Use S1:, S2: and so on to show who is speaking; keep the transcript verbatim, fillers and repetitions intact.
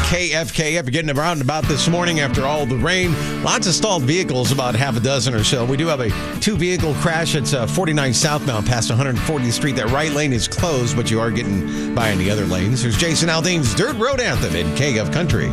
S1: K F K. If you're getting around and about this morning after all the rain, lots of stalled vehicles, about half a dozen or so. We do have a two-vehicle crash. It's uh, forty-nine southbound past one hundred fortieth Street. That right lane is closed, but you are getting by in the other lanes. There's Jason Aldean's Dirt Road Anthem in K F Country.